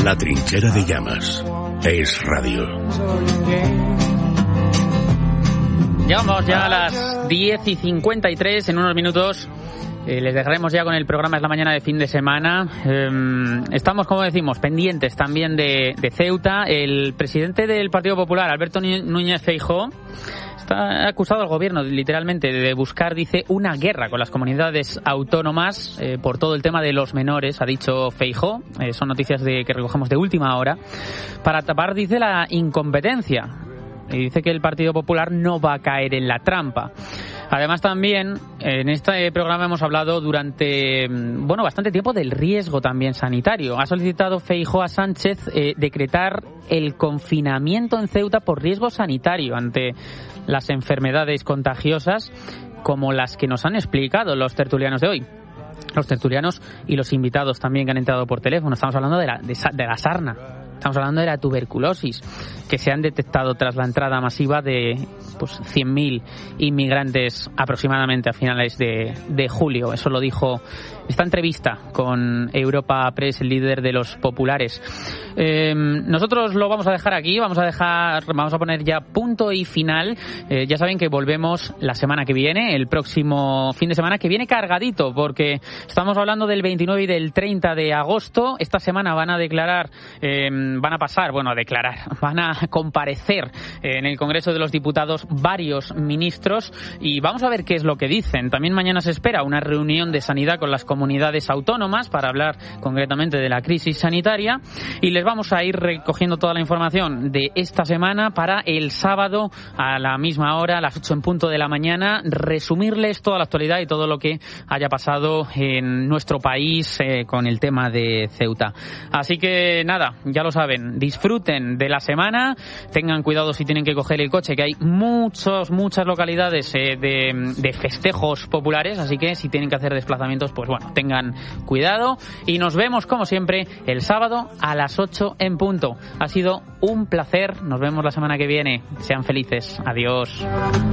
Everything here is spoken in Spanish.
La trinchera de llamas. Es radio. Llegamos ya a las 10:53, en unos minutos les dejaremos ya con el programa Es la Mañana de fin de semana. Estamos, como decimos, pendientes también de Ceuta. El presidente del Partido Popular, Alberto Núñez Feijóo, ha acusado al gobierno literalmente de buscar, dice, una guerra con las comunidades autónomas por todo el tema de los menores, ha dicho Feijóo. Son noticias que recogemos de última hora, para tapar, dice, la incompetencia. Y dice que el Partido Popular no va a caer en la trampa. Además, también en este programa hemos hablado durante bastante tiempo del riesgo también sanitario. Ha solicitado Feijóo a Sánchez decretar el confinamiento en Ceuta por riesgo sanitario ante las enfermedades contagiosas como las que nos han explicado los tertulianos de hoy. Los tertulianos y los invitados también que han entrado por teléfono. Estamos hablando de la sarna. Estamos hablando de la tuberculosis, que se han detectado tras la entrada masiva de 100.000 inmigrantes aproximadamente a finales de julio. Eso lo dijo esta entrevista con Europa Press, el líder de los populares. Nosotros lo vamos a dejar aquí, vamos a poner ya punto y final. Ya saben que volvemos la semana que viene, el próximo fin de semana, que viene cargadito, porque estamos hablando del 29 y del 30 de agosto. Esta semana van a comparecer en el Congreso de los Diputados varios ministros y vamos a ver qué es lo que dicen. También mañana se espera una reunión de sanidad con las comunidades autónomas para hablar concretamente de la crisis sanitaria y les vamos a ir recogiendo toda la información de esta semana para el sábado a la misma hora, a las 8 en punto de la mañana, resumirles toda la actualidad y todo lo que haya pasado en nuestro país con el tema de Ceuta. Así que nada, ya lo saben, disfruten de la semana, tengan cuidado si tienen que coger el coche, que hay muchas localidades de festejos populares, así que si tienen que hacer desplazamientos, pues bueno, tengan cuidado y nos vemos como siempre el sábado a las 8 en punto. Ha sido un placer, nos vemos la semana que viene, sean felices, adiós.